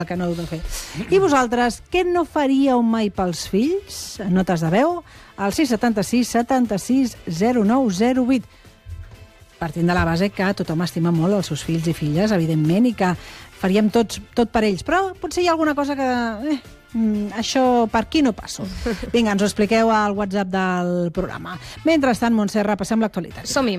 que no heu de fer. I vosaltres, què no faríeu mai pels fills? Notes de veu al 676 76 0908. Partint de la base que tothom estima molt els seus fills i filles, evidentment, i que faríem tot per ells. Però potser hi ha alguna cosa que... això per aquí no passo. Vinga, ens ho expliqueu al WhatsApp del programa. Mentrestant, Montse, repassem l'actualitat. Som-hi.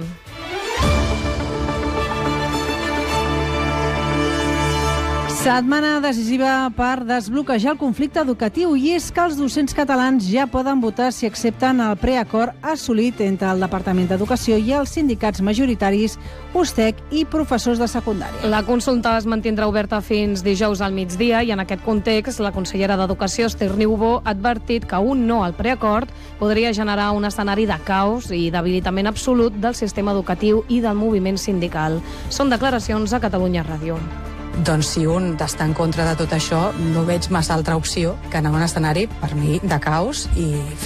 Setmana decisiva per desbloquejar el conflicte educatiu, i és que els docents catalans ja poden votar si accepten el preacord assolit entre el Departament d'Educació i els sindicats majoritaris USTEC i professors de secundària. La consulta es mantindrà oberta fins dijous al migdia i en aquest context la consellera d'Educació, Esther Niubó, ha advertit que un no al preacord podria generar un escenari de caos i debilitament absolut del sistema educatiu i del moviment sindical. Són declaracions a Catalunya Ràdio. Doncs si un està en contra de tot això, no veig massa altra opció que anar a un escenari, per mi, de caos i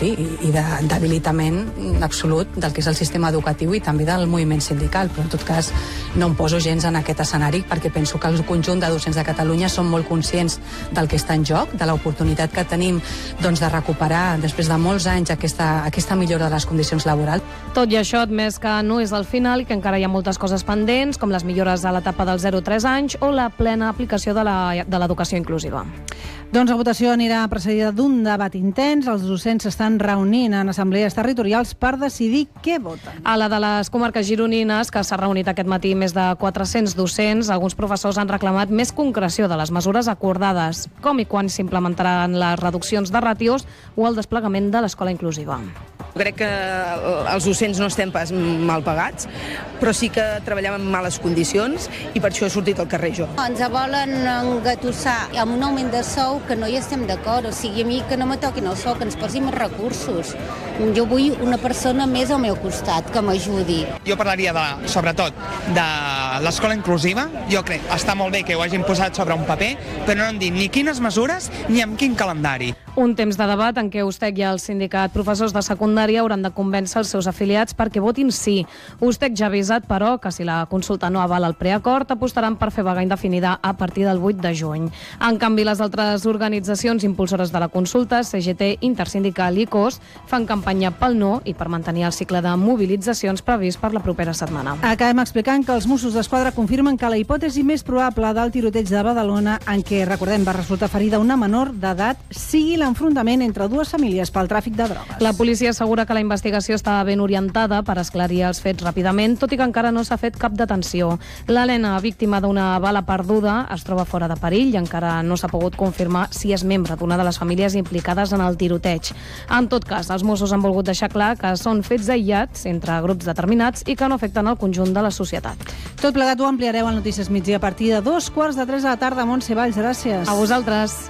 de debilitament absolut del que és el sistema educatiu i també del moviment sindical. Però en tot cas no em poso gens en aquest escenari perquè penso que el conjunt de docents de Catalunya són molt conscients del que està en joc, de l'oportunitat que tenim de recuperar després de molts anys aquesta millora de les condicions laborals. Tot i això, admès que no és el final i que encara hi ha moltes coses pendents, com les millores a l'etapa dels 0-3 anys o la plena aplicació de l'educació inclusiva. Doncs la votació anirà precedida d'un debat intens. Els docents s'estan reunint en assemblees territorials per decidir què voten. A la de les comarques gironines, que s'ha reunit aquest matí més de 400 docents, alguns professors han reclamat més concreció de les mesures acordades, com i quan s'implementaran les reduccions de ràtios o el desplegament de l'escola inclusiva. Crec que els docents no estem pas mal pagats, però sí que treballem en males condicions i per això he sortit al carrer jo. Ens volen engatussar amb un augment de sou que no hi estem d'acord. O sigui, a mi que no me toquin el sou, que ens posin més recursos. Jo vull una persona més al meu costat que m'ajudi. Jo parlaria sobretot de l'escola inclusiva. Jo crec que està molt bé que ho hagin posat sobre un paper, però no han dit ni quines mesures ni amb quin calendari. Un temps de debat en què USTEC i el sindicat professors de secundària hauran de convèncer els seus afiliats perquè votin sí. USTEC ja ha avisat, però, que si la consulta no avala el preacord, apostaran per fer vaga indefinida a partir del 8 de juny. En canvi, les altres organitzacions impulsores de la consulta, CGT, Intersindical i COS, fan campanya pel no i per mantenir el cicle de mobilitzacions previst per la propera setmana. Acabem explicant que els Mossos d'Esquadra confirmen que la hipòtesi més probable del tiroteig de Badalona, en què, recordem, va resultar ferida una menor d'edat, sigui l'enfrontament entre dues famílies pel tràfic de drogues. La policia assegura que la investigació està ben orientada per esclarir els fets ràpidament, tot i que encara no s'ha fet cap detenció. L'Helena, víctima d'una bala perduda, es troba fora de perill i encara no s'ha pogut confirmar si és membre d'una de les famílies implicades en el tiroteig. En tot cas, els Mossos han volgut deixar clar que són fets aïllats entre grups determinats i que no afecten el conjunt de la societat. Tot plegat ho ampliareu al Notícies Migdia a partir de 2:15 de la tarda. Montse Valls, gràcies. A vosaltres.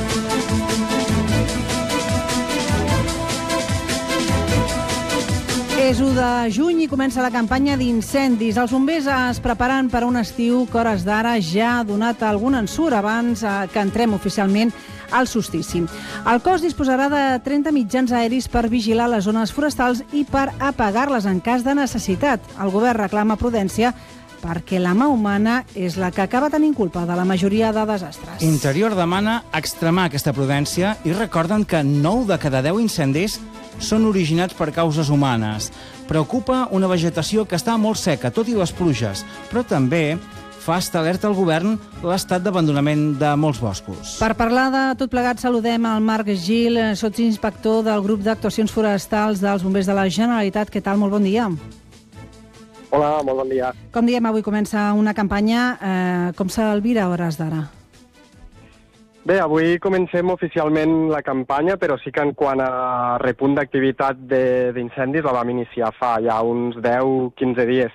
És 1 de juny i comença la campanya d'incendis. Els bombers es preparen per a un estiu que, a hores d'ara, ja ha donat algun ensurt abans que entrem oficialment al solstici. El cos disposarà de 30 mitjans aeris per vigilar les zones forestals i per apagar-les en cas de necessitat. El govern reclama prudència perquè la mà humana és la que acaba tenint culpa de la majoria de desastres. Interior demana extremar aquesta prudència i recorden que 9 de cada 10 incendis són originats per causes humanes. Preocupa una vegetació que està molt seca, tot i les pluges, però també fa estar alerta al govern l'estat d'abandonament de molts boscos. Per parlar de tot plegat, saludem el Marc Gil, sotsinspector del grup d'actuacions forestals dels bombers de la Generalitat. Què tal? Molt bon dia. Hola, molt bon dia. Com diem, avui comença una campanya. Com s'alvira a hores d'ara? Bé, avui comencem oficialment la campanya, però sí que en quant a repunt d'activitat d'incendis la vam iniciar fa ja uns 10-15 dies.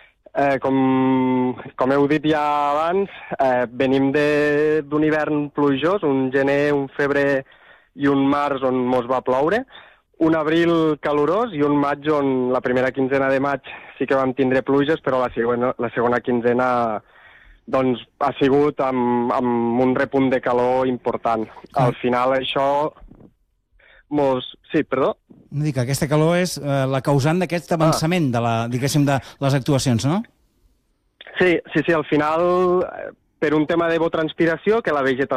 Com heu dit ja abans, venim d'un hivern plujós, un gener, un febrer i un març on mos va ploure, un abril calorós i un maig on la primera quinzena de maig sí que vam tindre pluges, però la segona quinzena doncs ha sigut amb un repunt de calor important. Al final això Sí, perdó? Dic que aquesta calor és la causant d'aquest avançament de les actuacions, no? Sí, al final, per un tema d'evapotranspiració, que la vegetació